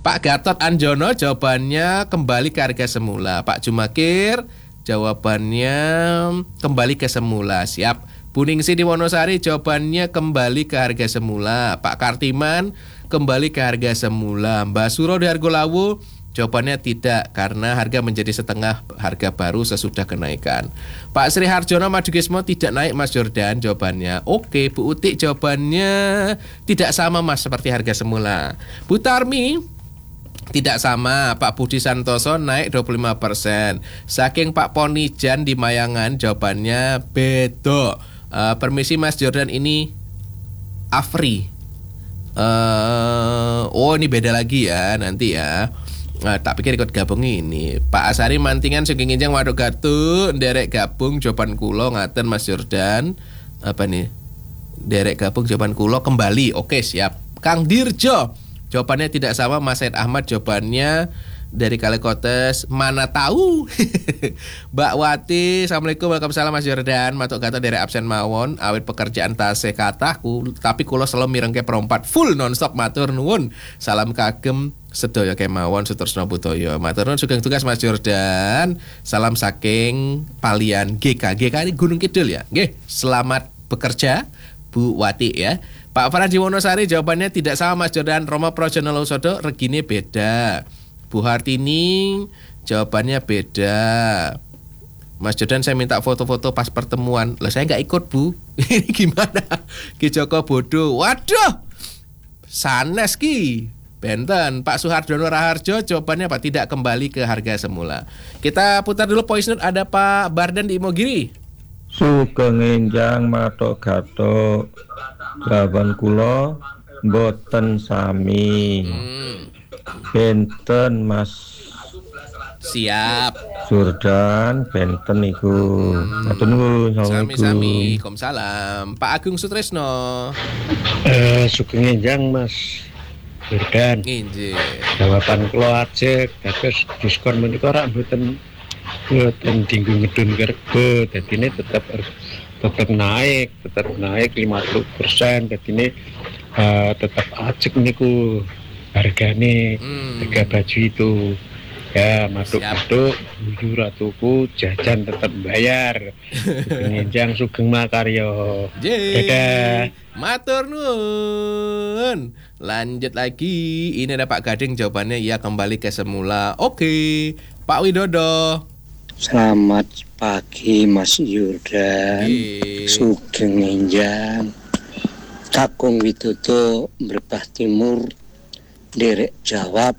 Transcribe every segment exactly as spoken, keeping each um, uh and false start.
Pak Gatot Anjono jawabannya kembali ke harga semula. Pak Jumakir jawabannya kembali ke semula. Siap. Bu Ningsi di Wonosari jawabannya kembali ke harga semula. Pak Kartiman kembali ke harga semula. Mbak Suro di Argolawu jawabannya tidak, karena harga menjadi setengah harga baru sesudah kenaikan. Pak Sri Harjono Madukismo tidak naik Mas Jordan jawabannya. Oke, Bu Utik jawabannya tidak sama Mas seperti harga semula. Bu Tarmi tidak sama. Pak Budi Santoso naik dua puluh lima persen. Saking Pak Ponijan di Mayangan jawabannya beda. Uh, permisi Mas Jordan, ini Afri. Uh, oh ini beda lagi ya nanti ya. Nah, tak pikir ikut gabung ini. Pak Asari Mantingan Sugeng Injang Waduk Gatu nderek gabung jawaban kulo ngaten Mas Jordan. Apa nih? Nderek gabung jawaban kulo kembali. Oke, siap. Kang Dirjo jawabannya tidak sama Mas Said Ahmad, jawabannya dari Kalekotes mana tahu. Mbak Wati Assalamualaikum, waalaikumsalam Mas Jordan. Matuk kata dari absen mawon awit pekerjaan tasih kataku, tapi kulo selalu mirengke perompat full nonstop matur nuwun. Salam kagem sedaya kemawon Sutresna Budaya. Matur nuwun sugeng tugas Mas Jordan. Salam saking Palian G K. G K ini Gunung Kidul ya. Nggih, selamat bekerja Bu Wati ya. Pak Farah di Wonosari jawabannya tidak sama Mas Jordan. Romo Projonalosodo regine beda. Bu Hartini jawabannya beda. Mas Jordan saya minta foto-foto pas pertemuan. Lah saya nggak ikut Bu. Ini gimana? Ki Joko bodoh. Waduh, sanes ki. Benten. Pak Suhardono Raharjo jawabannya apa? Tidak kembali ke harga semula. Kita putar dulu voice note. Ada Pak Bardan di Imogiri. Sugeng Enjang Matok Gatok jawaban kula mboten sami. Hmm. Benten Mas Siap. Jordan benten iku. Matur nuwun. Sami-sami. Waalaikumsalam. Pak Agung Sutresno. Eh Sugeng Enjang Mas Jordan. Injih. Jawaban kula ajek dados diskon menika rak mboten mboten dinggo ngedun kergo. Dadine tetep tetep naik, tetep naik lima puluh persen. Dadine uh, tetep ajek niku hargane hmm. harga baju itu. Ya, masuk-masuk bujur atuku jajan tetap bayar. Sugeng Enjang Sugeng Makaryo. Dadah. Matur nuwun. Lanjut lagi. Ini ada Pak Gading jawabannya ya kembali ke semula. Oke, Pak Widodo. Selamat pagi Mas Jordan. Sugeng Enjang. Kakung Widodo Brebah Timur derek jawab.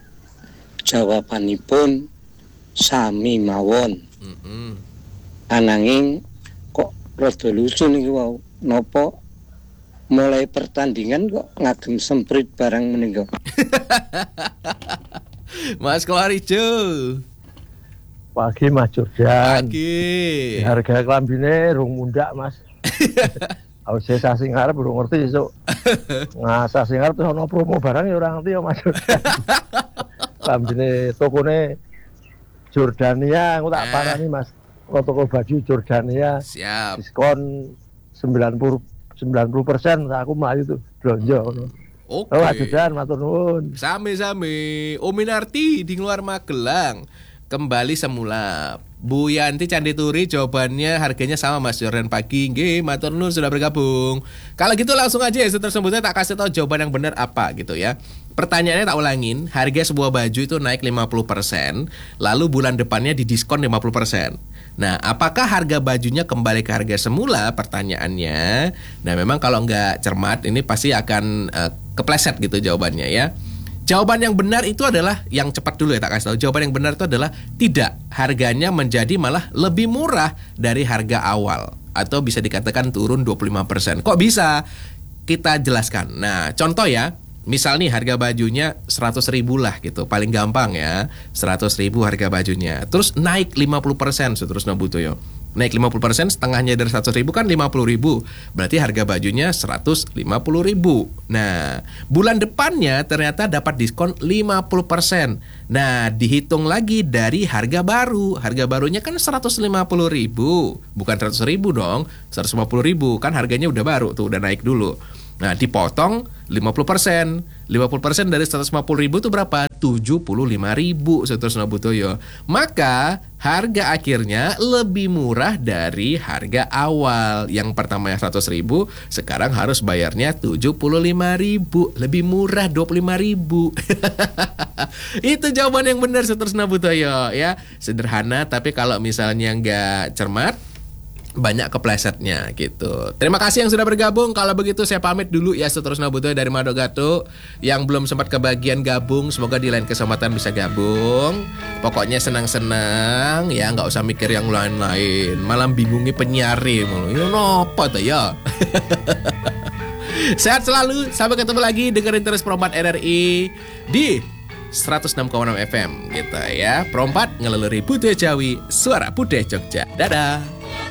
Jawabanipun sami mawon. Mm-hmm. Ananging kok rada lucu niki wau. Napa mulai pertandingan kok ngagem semprit barang menika. Mas Klarijo. Pagi Mas Jordan. Pagi. Harga klambine rung mundak Mas. Aku saya sing arep urung ngerti esuk. Ngasah sing arep terus ana promo barang ya ora ngerti ya Mas Jordan. Klambine tokone Jordania aku tak nah. parani Mas. Toko baju Jordania. Siap. Diskon sembilan puluh persen aku mlayu tuh blonjo ngono. Oke. Okay. Oh, Jordan matur nuwun. Sami-sami. Uminarti di luar Magelang kembali semula. Bu Yanti Candituri jawabannya harganya sama Mas Jordan pagi. Nggih, matur nuwun sudah bergabung. Kalau gitu langsung aja ya tersebutnya tak kasih tahu jawaban yang benar apa gitu ya. Pertanyaannya tak ulangin, harga sebuah baju itu naik lima puluh persen, lalu bulan depannya didiskon lima puluh persen. Nah, apakah harga bajunya kembali ke harga semula? Pertanyaannya. Nah, memang kalau nggak cermat ini pasti akan uh, kepleset gitu jawabannya ya. Jawaban yang benar itu adalah, yang cepat dulu ya tak kasih tahu. Jawaban yang benar itu adalah tidak. Harganya menjadi malah lebih murah dari harga awal. Atau bisa dikatakan turun dua puluh lima persen. Kok bisa? Kita jelaskan. Nah, contoh ya. Misal nih harga bajunya seratus ribu lah gitu. Paling gampang ya. seratus ribu harga bajunya. Terus naik lima puluh persen seterusnya Butoyo. Naik lima puluh persen, setengahnya dari seratus ribu kan lima puluh ribu. Berarti harga bajunya seratus lima puluh ribu. Nah, bulan depannya ternyata dapat diskon lima puluh persen. Nah, dihitung lagi dari harga baru. Harga barunya kan seratus lima puluh ribu. Bukan seratus ribu dong, seratus lima puluh ribu. Kan harganya udah baru tuh, udah naik dulu. Nah, dipotong lima puluh persen. lima puluh persen dari seratus lima puluh ribu itu berapa? tujuh puluh lima ribu Sutrisno Butoyo. Maka harga akhirnya lebih murah dari harga awal. Yang pertamanya seratus ribu, sekarang harus bayarnya tujuh puluh lima ribu, lebih murah dua puluh lima ribu. Itu jawaban yang benar Sutrisno Butoyo ya. Sederhana, tapi kalau misalnya nggak cermat banyak keplesetnya gitu. Terima kasih yang sudah bergabung. Kalau begitu saya pamit dulu ya, Sutrisno Butoyo dari Manado Gato. Yang belum sempat kebagian gabung, semoga di lain kesempatan bisa gabung. Pokoknya senang-senang ya, nggak usah mikir yang lain-lain. Malam bingungi penyiari mulu. Ya nopo tuh ya. Sehat selalu. Sampai ketemu lagi, dengerin terus Pro empat R R I di seratus enam koma enam F M gitu ya. Pro empat ngeleluri Budaya Jawi, suara budaya Jogja. Dadah.